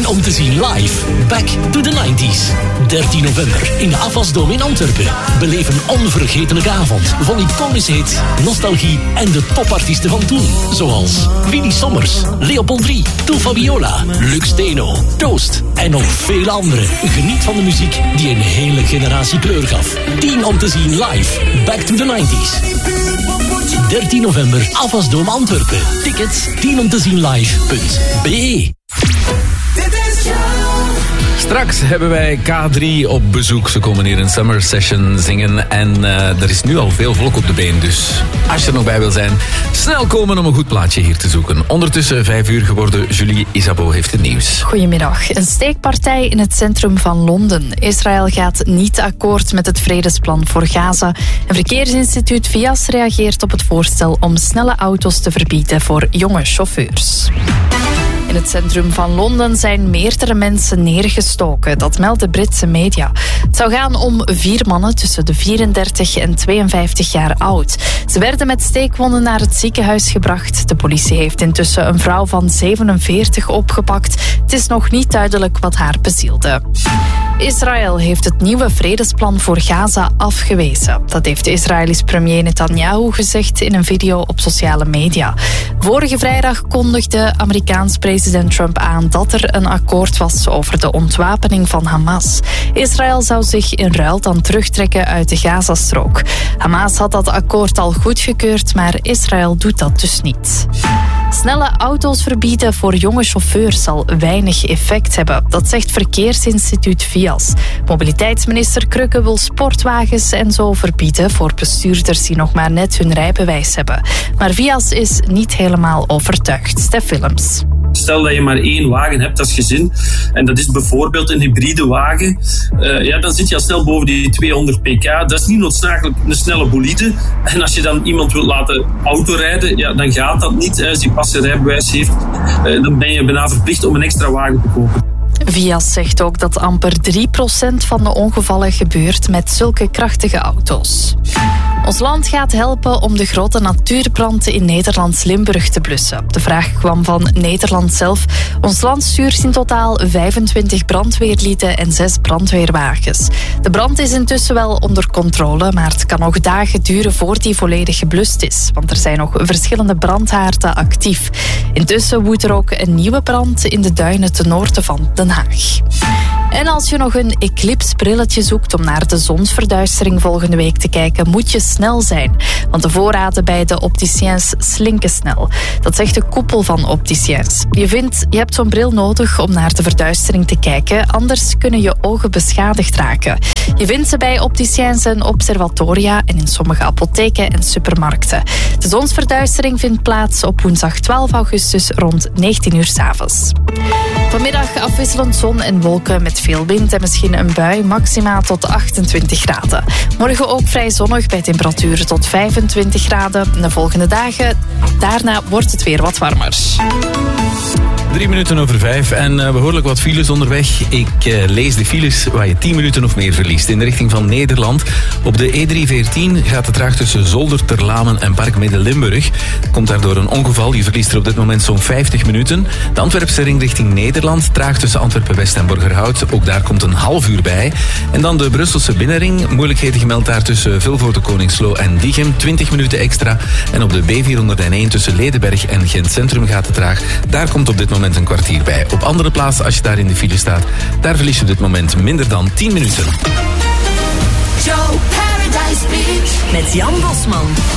om te zien live. Back to the 90s. 13 november in de Afasdome in Antwerpen. Beleef een onvergetelijke avond vol iconische hits, nostalgie en de topartiesten van toen. Zoals Willy Sommers, Leopold III, Toe Fabiola, Lux Steno, Toast en nog vele anderen. Geniet van de muziek die een hele generatie kleur gaf. 10 om te zien live. Back to the 90s. 13 november, Afasdome Antwerpen. Tickets 10omtezienlive.be. Straks hebben wij K3 op bezoek. Ze komen hier een summer session zingen. En er is nu al veel volk op de been. Dus als je er nog bij wil zijn, snel komen om een goed plaatje hier te zoeken. Ondertussen 5 uur geworden. Julie Isabeau heeft het nieuws. Goedemiddag. Een steekpartij in het centrum van Londen. Israël gaat niet akkoord met het vredesplan voor Gaza. Een verkeersinstituut VIAS reageert op het voorstel om snelle auto's te verbieden voor jonge chauffeurs. In het centrum van Londen zijn meerdere mensen neergestoken. Dat meldt de Britse media. Het zou gaan om 4 mannen tussen de 34 en 52 jaar oud. Ze werden met steekwonden naar het ziekenhuis gebracht. De politie heeft intussen een vrouw van 47 opgepakt. Het is nog niet duidelijk wat haar bezielde. Israël heeft het nieuwe vredesplan voor Gaza afgewezen. Dat heeft de Israëlische premier Netanyahu gezegd in een video op sociale media. Vorige vrijdag kondigde Amerikaans president Trump aan dat er een akkoord was over de ontwapening van Hamas. Israël zou zich in ruil dan terugtrekken uit de Gazastrook. Hamas had dat akkoord al goedgekeurd, maar Israël doet dat dus niet. Snelle auto's verbieden voor jonge chauffeurs zal weinig effect hebben. Dat zegt verkeersinstituut VIAS. Mobiliteitsminister Krugge wil sportwagens en zo verbieden voor bestuurders die nog maar net hun rijbewijs hebben. Maar VIAS is niet helemaal overtuigd. Stef Willems. Stel dat je maar 1 wagen hebt als gezin, en dat is bijvoorbeeld een hybride wagen, dan zit je al snel boven die 200 pk. Dat is niet noodzakelijk een snelle bolide. En als je dan iemand wilt laten autorijden, dan gaat dat niet. Als die pas een rijbewijs heeft, dan ben je bijna verplicht om een extra wagen te kopen. VIAS zegt ook dat amper 3% van de ongevallen gebeurt met zulke krachtige auto's. Ons land gaat helpen om de grote natuurbrand in Nederlands Limburg te blussen. De vraag kwam van Nederland zelf. Ons land stuurt in totaal 25 brandweerlieden en 6 brandweerwagens. De brand is intussen wel onder controle, maar het kan nog dagen duren voor die volledig geblust is. Want er zijn nog verschillende brandhaarden actief. Intussen woedt er ook een nieuwe brand in de duinen ten noorden van Den Haag. En als je nog een eclipsbrilletje zoekt om naar de zonsverduistering volgende week te kijken, moet je snel zijn. Want de voorraden bij de opticiens slinken snel. Dat zegt de koepel van opticiens. Je hebt zo'n bril nodig om naar de verduistering te kijken, anders kunnen je ogen beschadigd raken. Je vindt ze bij opticiens en observatoria en in sommige apotheken en supermarkten. De zonsverduistering vindt plaats op woensdag 12 augustus rond 19 uur 's avonds. Vanmiddag afwisselend zon en wolken met veel wind en misschien een bui, maxima tot 28 graden. Morgen ook vrij zonnig bij temperaturen tot 25 graden. De volgende dagen, daarna wordt het weer wat warmer. 3 minuten over 5 en behoorlijk wat files onderweg. Ik lees de files waar je 10 minuten of meer verliest. In de richting van Nederland. Op de E314 gaat het traag tussen Zolder, Terlamen en Park Midden-Limburg. Komt daardoor een ongeval. Je verliest er op dit moment zo'n 50 minuten. De Antwerpse ring richting Nederland. Traag tussen Antwerpen-West en Borgerhout. Ook daar komt een half uur bij. En dan de Brusselse binnenring. Moeilijkheden gemeld daar tussen Vilvoorde, Koningslo en Diegem. 20 minuten extra. En op de B401 tussen Ledenberg en Gent Centrum gaat het traag. Daar komt op dit moment een kwartier bij. Op andere plaatsen, als je daar in de file staat, daar verlies je op dit moment minder dan 10 minuten. Joe Paradise Beach met Jan Bosman.